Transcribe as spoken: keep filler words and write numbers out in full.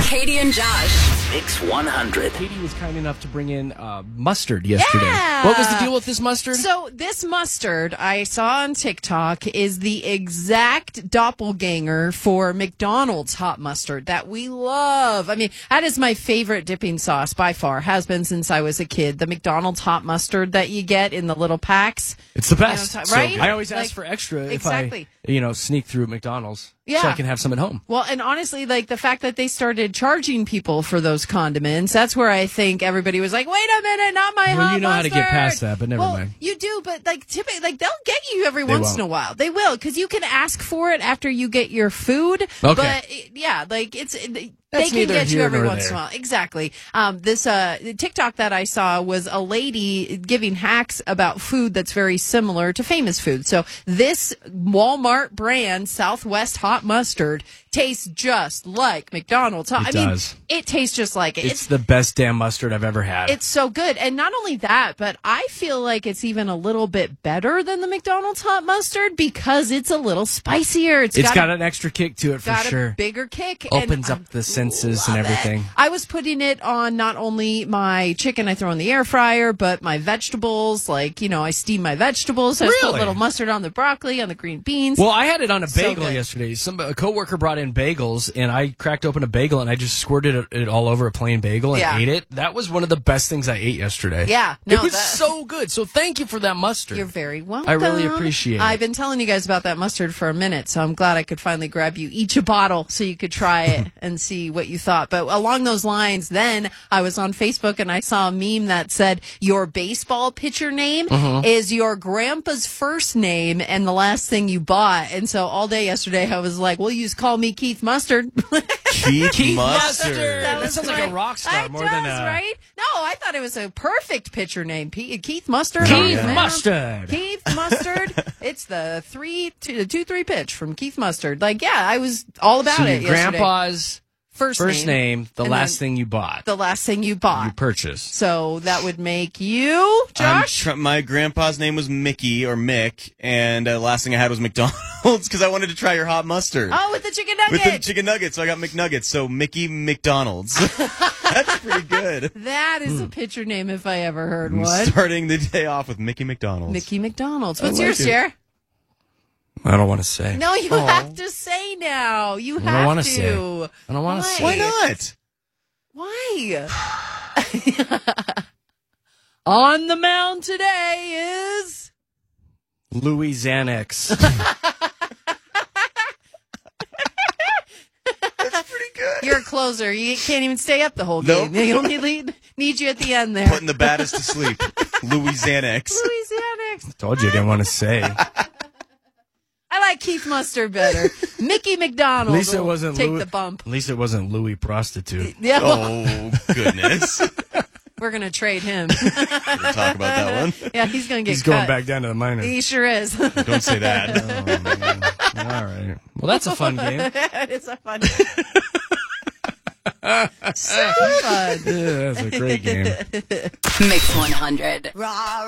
Katie and Josh. Mix one hundred. Katie was kind enough to bring in uh, mustard yesterday. Yeah. What was the deal with this mustard? So this mustard I saw on TikTok is the exact doppelganger for McDonald's hot mustard that we love. I mean, that is my favorite dipping sauce by far. Has been since I was a kid. The McDonald's hot mustard that you get in the little packs. It's the best. You know, right? I always Like, ask for extra exactly. if I, you know, sneak through McDonald's Yeah. so I can have some at home. Well, and honestly, like the fact that they started charging people for those condiments, that's where I think everybody was like, wait a minute, not my Well, hot you know how to get mustard." past that, but never well, mind. You do, but like typically, like they'll get you every They once won't. in a while. They will, because you can ask for it after you get your food. Okay. But it- yeah, like it's. It, That's they can neither get you here every nor once in a there. while. Exactly. Um, this uh, TikTok that I saw was a lady giving hacks about food that's very similar to famous food. So this Walmart brand Southwest hot mustard tastes just like McDonald's. Hot. It I does. mean, it tastes just like it. It's the best damn mustard I've ever had. It's so good. And not only that, but I feel like it's even a little bit better than the McDonald's hot mustard because it's a little spicier. It's it's got, got a, an extra kick to it for got sure. a bigger kick. and Opens I up the senses and love it. everything. I was putting it on not only my chicken I throw in the air fryer, but my vegetables. Like, you know, I steam my vegetables. I just put a Really? little mustard on the broccoli, on the green beans. Well, I had it on a So bagel good. yesterday. Some a coworker brought in bagels, and I cracked open a bagel and I just squirted it, it all over a plain bagel and Yeah. ate it. That was one of the best things I ate yesterday. Yeah, it no, was that- so good. So thank you for that mustard. You're very welcome. I really appreciate it. I've been telling you guys about that mustard for a minute, so I'm glad I could finally grab you each a bottle so you could try it and see what you thought. But along those lines, then I was on Facebook and I saw a meme that said your baseball pitcher name Mm-hmm. is your grandpa's first name and the last thing you bought. And so all day yesterday I was like, well, you just call me Keith Mustard. Keith, Keith Mustard. Mustard. That was sounds like my- a rock star It more does, than a right? No, I thought it was a perfect pitcher name. P- Keith Mustard. Keith Oh, man. Mustard. Keith Mustard. It's the three, two, the two, three pitch from Keith Mustard. Like, yeah, I was all about So it. your yesterday. grandpa's first, first name, the and last then thing you bought, the last thing you bought. you purchased. So that would make you, I'm Josh. tr- my grandpa's name was Mickey or Mick, and uh, last thing I had was McDonald's because I wanted to try your hot mustard oh, with the chicken with nugget. the chicken nuggets. So I got McNuggets. So Mickey McDonald's. That's pretty good. that is Hmm. a pitcher name if I ever heard I'm one. starting the day off with Mickey McDonald's. Mickey McDonald's. I What's like yours, it. Jer? I don't want to say. No, you have to say now. You I have don't wanna to. say. I don't want to Why? say. Why not? Why? On the mound today is Louis Xanax. That's pretty good. you're a closer. You can't even stay up the whole Nope. game. They only lead, need you at the end there. Putting the baddest to sleep. Louis Xanax. Louisiana. Told you I didn't want to say. I like Keith Mustard better. Mickey McDonald. At least it will wasn't take Louis, the bump. At least it wasn't Louis prostitute. Yeah, well, Oh, goodness. we're gonna trade him. We'll talk about that one. yeah, he's gonna get He's cut. going back down to the minors. He sure is. Don't say that. Oh, man. All right. Well, that's a fun game. it's a fun. so fun. Yeah, that's a great game. Mix one hundred. Rah,